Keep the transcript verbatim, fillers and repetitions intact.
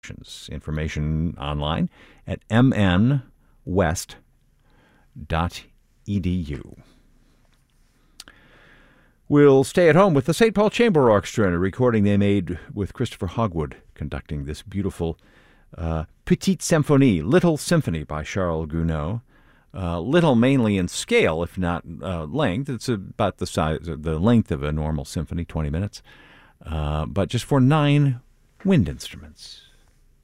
Information online at m n west dot e d u. We'll stay at home with the Saint Paul Chamber Orchestra in a recording they made with Christopher Hogwood conducting this beautiful uh, Petite Symphonie, Little Symphony by Charles Gounod. Uh, little mainly in scale, if not uh, length. It's about the size, the length of a normal symphony, twenty minutes, uh, but just for nine wind instruments.